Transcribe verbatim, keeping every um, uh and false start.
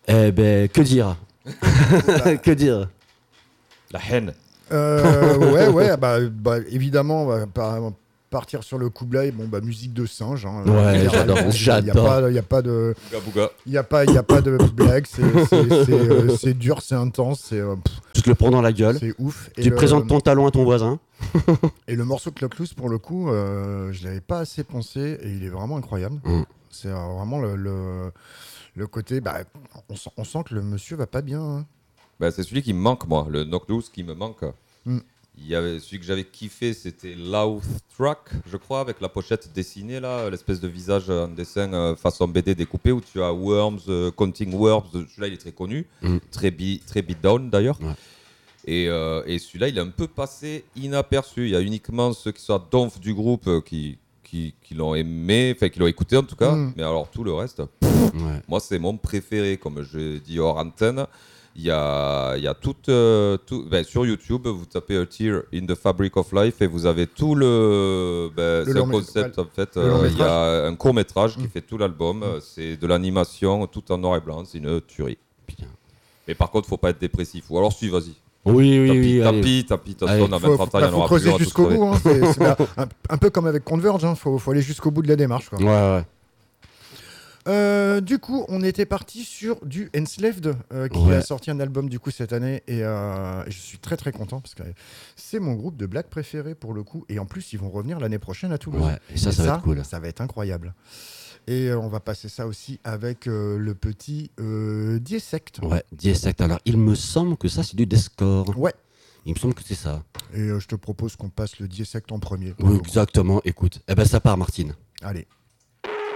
Eh ben, que dire Que dire La haine. Euh, ouais, ouais, bah, bah, évidemment, on va par- partir sur le Kublai, bon, bah, musique de singe. Hein, Ouais, littéralement. j'adore, Il n'y a pas, il y a pas de, Bouga bouga. il y a pas, il y a pas de blague. C'est, c'est, c'est, euh, c'est dur, c'est intense, c'est, euh, pff, tu te le prends dans la gueule, c'est ouf. Et tu le, présentes ton talon à ton voisin. et le morceau Clock Loose, pour le coup, euh, je l'avais pas assez pensé et il est vraiment incroyable. Mm. C'est euh, vraiment le, le, le côté, bah, on, sent, on sent que le monsieur va pas bien. Hein. Bah, c'est celui qui me manque, moi. Le Knock Loose qui me manque. Mm. Il y avait celui que j'avais kiffé, c'était Louth Track, je crois, avec la pochette dessinée, là, l'espèce de visage en dessin euh, façon B D découpé où tu as Worms, euh, Counting Worms. Celui-là, il est très connu, Mm. très, bi- très beatdown d'ailleurs. Ouais. Et, euh, et celui-là, il est un peu passé inaperçu. Il y a uniquement ceux qui sont à donf du groupe euh, qui, qui, qui l'ont aimé, enfin qui l'ont écouté en tout cas. Mm. Mais alors, tout le reste, Ouais. moi, c'est mon préféré, comme je dis hors antenne. Il y a, il y a tout, euh, tout ben, sur YouTube, vous tapez A Tear in the Fabric of Life et vous avez tout le. Ben, Le c'est long un mé- concept ouais, en fait. le euh, long il y a un court métrage qui Mm. fait tout l'album. euh, C'est de l'animation, tout en noir et blanc. C'est une tuerie. Putain. Mais par contre, faut pas être dépressif. Ou alors, si, vas-y. Oui, oui, Tant oui. pis, tant allez. pis, tant pis. De toute Allez. façon, on a Faut, vingt-trente ans, il y bah, en faut aura creuser plus. jusqu'au bout. Hein. C'est, c'est bah, un, un peu comme avec Converge, il hein. faut, faut aller jusqu'au bout de la démarche. Quoi. Ouais, ouais. Euh, du coup, on était parti sur du Enslaved, euh, qui Ouais. a sorti un album du coup cette année, et euh, je suis très très content parce que c'est mon groupe de black préféré pour le coup, et en plus ils vont revenir l'année prochaine à Toulouse. Ouais, et ça, ça va être cool. Ça va être incroyable. Et euh, on va passer ça aussi avec euh, le petit euh, Diesect. Ouais, Diesect. Alors, il me semble que ça, c'est du deathcore. Ouais. Il me semble que c'est ça. Et euh, je te propose qu'on passe le Diesect en premier. Oui, exactement. Écoute, eh ben, ça part, Martine. Allez.